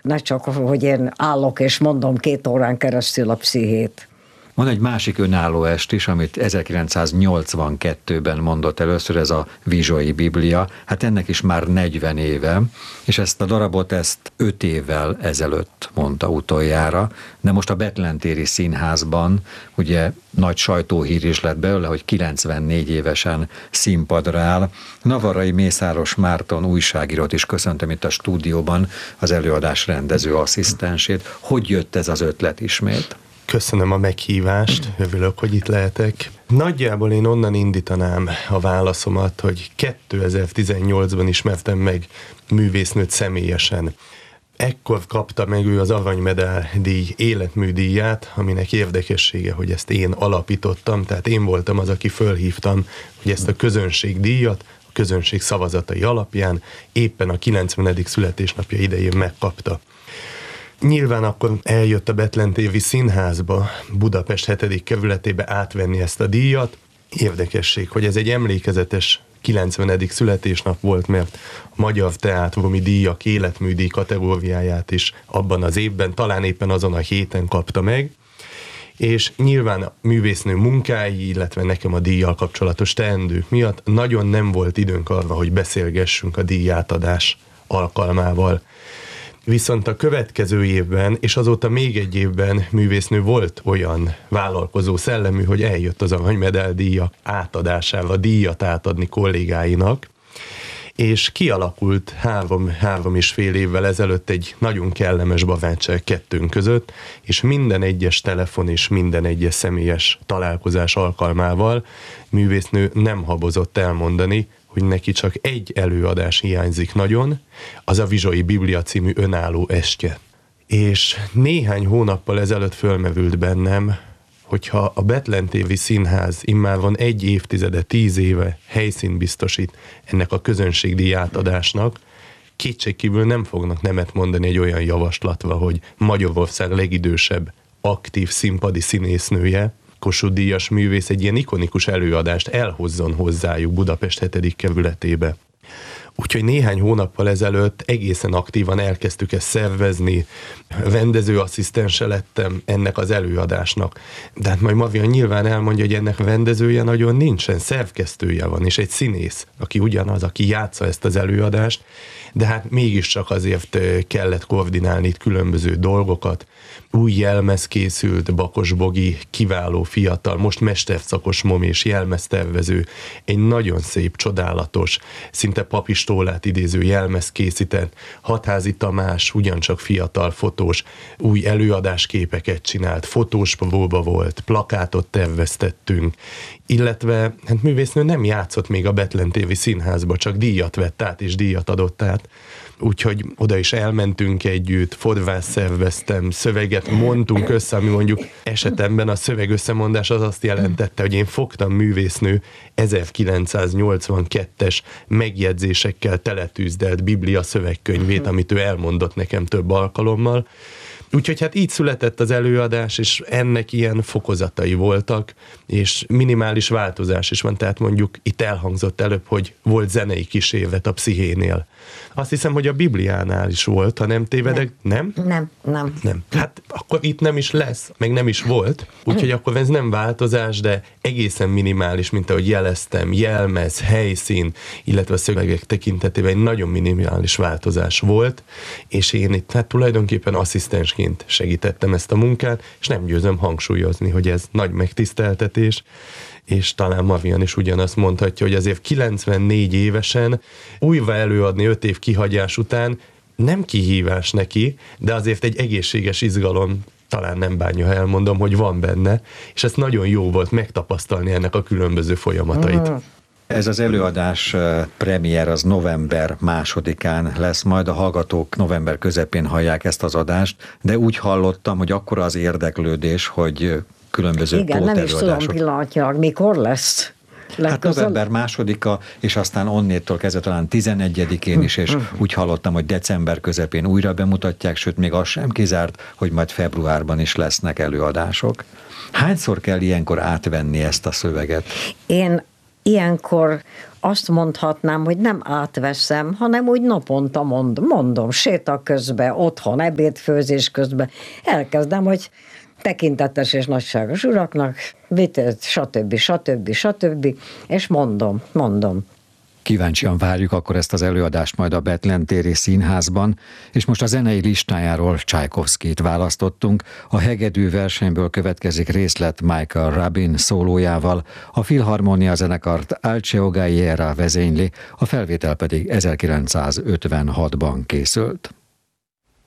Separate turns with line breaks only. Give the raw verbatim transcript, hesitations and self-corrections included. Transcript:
ne csak, hogy én állok és mondom két órán keresztül a pszichét.
Van egy másik önálló est is, amit ezerkilencszáznyolcvankettőben mondott először, ez a Vizsai Biblia. Hát ennek is már negyven éve, és ezt a darabot ezt öt évvel ezelőtt mondta utoljára, de most a Betlentéri Színházban ugye nagy sajtóhír is lett belőle, hogy kilencvennégy évesen színpadra áll. Navarai Mészáros Márton újságírót is köszöntöm itt a stúdióban, az előadás rendező asszisztensét. Hogy jött ez az ötlet ismét?
Köszönöm a meghívást, örülök, hogy itt lehetek. Nagyjából én onnan indítanám a válaszomat, hogy kétezer-tizennyolcban ismertem meg művésznőt személyesen. Ekkor kapta meg ő az Aranymedál díj életműdíját, aminek érdekessége, hogy ezt én alapítottam, tehát én voltam az, aki fölhívtam, hogy ezt a közönségdíjat, a közönség szavazatai alapján éppen a kilencvenedik születésnapja idején megkapta. Nyilván akkor eljött a Betlentéri Színházba, Budapest hetedik kerületébe átvenni ezt a díjat. Érdekesség, hogy ez egy emlékezetes kilencvenedik születésnap volt, mert a Magyar Teátrumi Díjak életműdíj kategóriáját is abban az évben, talán éppen azon a héten kapta meg, és nyilván a művésznő munkái, illetve nekem a díjjal kapcsolatos teendők miatt nagyon nem volt időnk arra, hogy beszélgessünk a díjátadás alkalmával. Viszont a következő évben, és azóta még egy évben művésznő volt olyan vállalkozó szellemű, hogy eljött az Aranymedál díjak átadásával, díjat átadni kollégáinak, és kialakult három, három és fél évvel ezelőtt egy nagyon kellemes barátság kettőnk között, és minden egyes telefon és minden egyes személyes találkozás alkalmával művésznő nem habozott elmondani, hogy neki csak egy előadás hiányzik nagyon, az a Vizsai Biblia című önálló estje. És néhány hónappal ezelőtt fölmerült bennem, hogyha a Betlentéri Színház immáron egy évtizede, tíz éve helyszínt biztosít ennek a közönségdíj átadásnak, kétségkívül nem fognak nemet mondani egy olyan javaslatra, hogy Magyarország legidősebb aktív színpadi színésznője, Kossuth díjas művész egy ilyen ikonikus előadást elhozzon hozzájuk Budapest hetedik kerületébe. Úgyhogy néhány hónappal ezelőtt egészen aktívan elkezdtük ezt szervezni, rendezőasszisztense lettem ennek az előadásnak. De hát majd Marian nyilván elmondja, hogy ennek rendezője nagyon nincsen, szerkesztője van, és egy színész, aki ugyanaz, aki játsza ezt az előadást, de hát mégiscsak azért kellett koordinálni itt különböző dolgokat. Új jelmez készült, Bakos Bogi, kiváló fiatal, most mesterszakos mom és jelmeztervező, egy nagyon szép, csodálatos, szinte papistólát idéző jelmez készített, Hatházi Tamás, ugyancsak fiatal fotós, új előadásképeket csinált, fotós próba volt, plakátot terveztettünk, illetve hát művésznő nem játszott még a Betlentéri Színházba, csak díjat vett át és díjat adott át. Úgyhogy oda is elmentünk együtt, fodrászt szerveztem, szöveget mondtunk össze, ami mondjuk esetemben a szöveg összemondás az azt jelentette, hogy én fogtam művésznő ezerkilencszáznyolcvankettes megjegyzésekkel teletűzdelt Biblia szövegkönyvét, amit ő elmondott nekem több alkalommal. Úgyhogy hát így született az előadás, és ennek ilyen fokozatai voltak, és minimális változás is van, tehát mondjuk itt elhangzott előbb, hogy volt zenei kísérlet a pszichénél. Azt hiszem, hogy a Bibliánál is volt, ha nem tévedek. Nem?
Nem, nem. Nem.
nem. Hát akkor itt nem is lesz, meg nem is volt, úgyhogy akkor ez nem változás, de egészen minimális, mint ahogy jeleztem, jelmez, helyszín, illetve a szövegek tekintetében egy nagyon minimális változás volt, és én itt hát tulajdonképpen asszisztensként segítettem ezt a munkát, és nem győzöm hangsúlyozni, hogy ez nagy megtiszteltetés, és talán Marian is ugyanazt mondhatja, hogy azért kilencvennégy évesen újra előadni öt év kihagyás után nem kihívás neki, de azért egy egészséges izgalom, talán nem bánja, ha elmondom, hogy van benne, és ez nagyon jó volt megtapasztalni ennek a különböző folyamatait.
Ez az előadás premier az november másodikán lesz, majd a hallgatók november közepén hallják ezt az adást, de úgy hallottam, hogy akkora az érdeklődés, hogy különböző
igen, nem is tudom
pótelőadások.
pillanatnyilag, mikor lesz.
Hát november másodika, és aztán onnétól kezdve talán tizenegyedikén is, és úgy hallottam, hogy december közepén újra bemutatják, sőt, még az sem kizárt, hogy majd februárban is lesznek előadások. Hányszor kell ilyenkor átvenni ezt a szöveget?
Én ilyenkor azt mondhatnám, hogy nem átveszem, hanem úgy naponta mond, mondom, séta közben, otthon, ebédfőzés közben. Elkezdem, hogy tekintetes és nagyságos uraknak, vitét, stb. stb. stb. És mondom, mondom.
Kíváncsian várjuk akkor ezt az előadást majd a Bethlen téri színházban, és most a zenei listájáról Csajkovszkit választottunk. A hegedű versenyből következik részlet Michael Rabin szólójával, a Filharmonia zenekart Alceo Gaiera vezényli, a felvétel pedig ezerkilencszázötvenhatban készült.